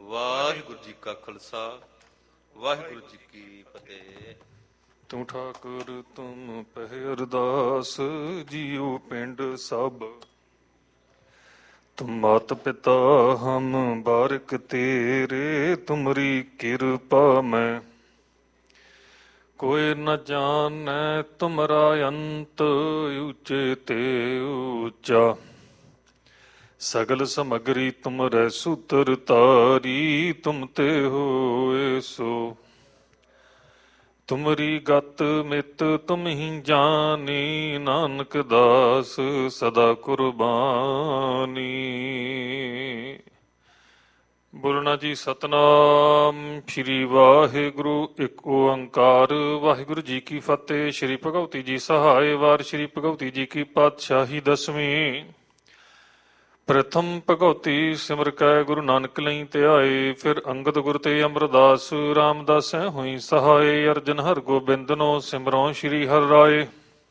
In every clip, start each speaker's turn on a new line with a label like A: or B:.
A: ਵਾਹਿਗੁਰੂ ਜੀ ਕਾ ਖਾਲਸਾ ਵਾਹਿਗੁਰੂ ਜੀ ਕੀ ਫਤਿਹ।
B: ਤੂੰ ਠਾਕੁਰ ਤੁਮ ਪਹਿ ਅਰਦਾਸ ਜੀਉ ਪਿੰਡ ਸਭ। ਤੁਮ ਮਾਤ ਪਿਤਾ ਹਮ ਬਾਰਿਕ ਤੇਰੇ, ਤੁਮਰੀ ਕਿਰਪਾ ਮੈਂ ਕੋਈ ਨ ਜਾਣੈ ਤੁਮਰਾ ਅੰਤ, ਉੱਚੇ ਤੇ ਉੱਚਾ ਸਗਲ ਸਮਗਰੀ ਤੁਮਰੈ ਸੂਤਰ ਤਾਰੀ, ਤੁਮ ਤੇ ਹੋਏ ਸੋ ਤੁਮਰੀ ਗਤ ਮਿਤ ਤੁਮ ਹੀ ਜਾਨੀ, ਨਾਨਕ ਦਾਸ ਸਦਾ ਕੁਰਬਾਨੀ। ਬੋਲਣਾ ਜੀ ਸਤਨਾਮ ਸ੍ਰੀ ਵਾਹਿਗੁਰੂ ਇੱਕ ਓੰਕਾਰ। ਵਾਹਿਗੁਰੂ ਜੀ ਕੀ ਫਤਿਹ। ਸ੍ਰੀ ਭਗਵਤੀ ਜੀ ਸਹਾਏ। ਵਾਰ ਸ੍ਰੀ ਭਗਵਤੀ ਜੀ ਕੀ ਪਾਤਸ਼ਾਹੀ ਦਸਵੀਂ। ਪ੍ਰਥਮ ਭਗਉਤੀ ਸਿਮਰ ਕੈ ਗੁਰੂ ਨਾਨਕ ਲਈ ਧਿਆਏ, ਫਿਰ ਅੰਗਦ ਗੁਰ ਤੇ ਅਮਰਦਾਸ ਰਾਮਦਾਸੈ ਹੋਈ ਸਹਾਏ। ਅਰਜਨ ਹਰ ਗੋਬਿੰਦਨੋ ਸਿਮਰੋ ਸ੍ਰੀ ਹਰਿ ਰਾਏ।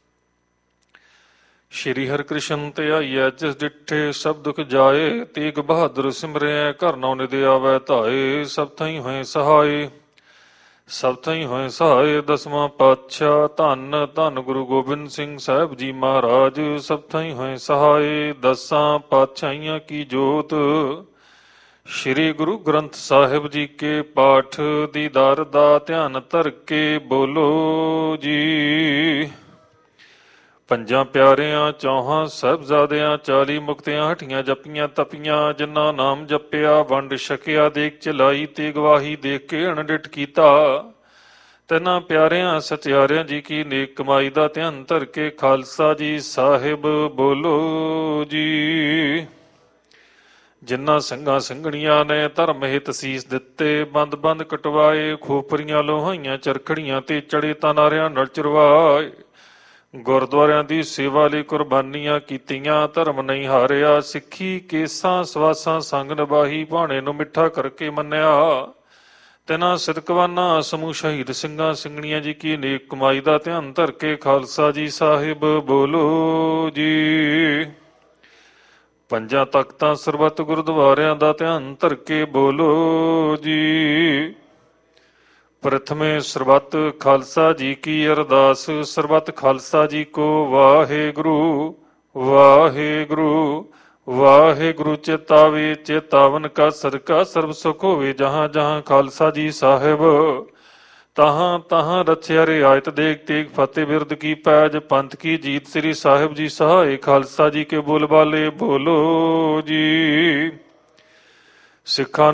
B: ਸ੍ਰੀ ਹਰਿ ਕ੍ਰਿਸ਼ਨ ਧਿਆਈਐ ਜਿਸ ਡਿਠੇ ਸਭ ਦੁਖ ਜਾਏ, ਤੇਗ ਬਹਾਦਰ ਸਿਮਰਿਐ ਘਰ ਨੌ ਨਿਧ ਆਵੈ ਧਾਏ। ਸਭ ਥਾਈ ਹੋਏ ਸਹਾਏ ਸਭ ਥਾਈ ਹੋਏ ਸਹਾਏ। ਦਸਵਾਂ ਪਾਤਸ਼ਾਹ ਧੰਨ ਧੰਨ ਗੁਰੂ ਗੋਬਿੰਦ ਸਿੰਘ ਸਾਹਿਬ ਜੀ ਮਹਾਰਾਜ, ਸਭ ਥਾਈ ਹੋਏ ਸਹਾਏ। ਦਸਾਂ ਪਾਤਸ਼ਾਹੀਆਂ ਕੀ ਜੋਤ ਸ੍ਰੀ ਗੁਰੂ ਗ੍ਰੰਥ ਸਾਹਿਬ ਜੀ ਕੇ ਪਾਠ ਦੀਦਾਰ ਦਾ ਧਿਆਨ ਧਰ ਕੇ ਬੋਲੋ ਜੀ। ਪੰਜਾਂ ਪਿਆਰਿਆਂ ਚੌਹਾਂ ਸਾਹਿਬਜ਼ਾਦਿਆਂ 40 ਮੁਕਤਿਆਂ ਹਟੀਆਂ ਜਪੀਆਂ ਤਪੀਆਂ, ਜਿਨ੍ਹਾਂ ਨਾਮ ਜਪਿਆ ਵੰਡ ਛਕਿਆ ਦੇਖ ਚਲਾਈ, ਤੇ ਗਵਾਹੀ ਦੇਖ ਕੇ ਅਣਡਿਠ ਕੀਤਾ। ਤਿੰਨਾਂ ਪਿਆਰਿਆਂ ਸਚਿਆਰਿਆਂ ਜੀ ਕੀ ਨੇਕ ਕਮਾਈ ਦਾ ਧਿਆਨ ਧਰ ਕੇ ਖਾਲਸਾ ਜੀ ਸਾਹਿਬ ਬੋਲੋ ਜੀ। ਜਿਨ੍ਹਾਂ ਸਿੰਘਾਂ ਸਿੰਘਣੀਆਂ ਨੇ ਧਰਮ ਹਿਤ ਸੀਸ ਦਿੱਤੇ, ਬੰਦ ਬੰਦ ਕਟਵਾਏ, ਖੋਪਰੀਆਂ ਲੋਹਾਈਆਂ ਚਰਖੜੀਆਂ ਤੇ ਚੜੇ ਤਾਨਾਰਿਆਂ ਨਾਲ ਚਰਵਾਏ, ਗੁਰਦੁਆਰਿਆਂ ਦੀ ਸੇਵਾ ਲਈ ਕੁਰਬਾਨੀਆਂ ਕੀਤੀਆਂ, ਧਰਮ ਨਹੀਂ ਹਾਰਿਆ, ਸਿੱਖੀ ਕੇਸਾਂ ਸਵਾਸਾਂ ਸੰਗ ਨਿਭਾਹੀ, ਭਾਣੇ ਨੂੰ ਮਿੱਠਾ ਕਰਕੇ ਮੰਨਿਆ। ਤਿੰਨਾਂ ਸਿਦਕਵਾਨਾਂ ਸਮੂਹ ਸ਼ਹੀਦ ਸਿੰਘਾਂ ਸਿੰਘਣੀਆਂ ਜੀ ਕੀ ਨੇਕ ਕਮਾਈ ਦਾ ਧਿਆਨ ਧਰ ਕੇ ਖਾਲਸਾ ਜੀ ਸਾਹਿਬ ਬੋਲੋ ਜੀ। ਪੰਜਾਂ ਤਖਤਾਂ ਸਰਬੱਤ ਗੁਰਦੁਆਰਿਆਂ ਦਾ ਧਿਆਨ ਧਰ ਕੇ ਬੋਲੋ ਜੀ। ਪ੍ਰਥਮੇ ਸਰਬੱਤ ਖਾਲਸਾ ਜੀ ਕੀ ਅਰਦਾਸ। ਸਰਬੱਤ ਖਾਲਸਾ ਜੀ ਕੋ ਵਾਹਿਗੁਰੂ ਵਾਹਿਗੁਰੂ ਵਾਹਿਗੁਰੂ। ਚੇਤਾਵੇ ਚੇਤਾਵਨ ਕਾ ਸਦਕਾ ਸਰਬ ਸੁਖ ਹੋਵੇ, ਜਹਾਂ ਜਹਾਂ ਖਾਲਸਾ ਜੀ ਸਾਹਿਬ ਤਹਾਂ ਤਹਾਂ ਰਛਿਆ ਰਿਆਇਤ ਦੇਖ ਤੇਗ ਫਤਿਹ ਬਿਰਦ ਕੀ ਪੈਜ, ਪੰਥ ਕੀ ਜੀਤ ਸ੍ਰੀ ਸਾਹਿਬ ਜੀ ਸਹਾਏ। ਖਾਲਸਾ ਜੀ ਕੇ ਬੋਲ ਬਾਲੇ ਬੋਲੋ ਜੀ। ਸਿੱਖਾਂ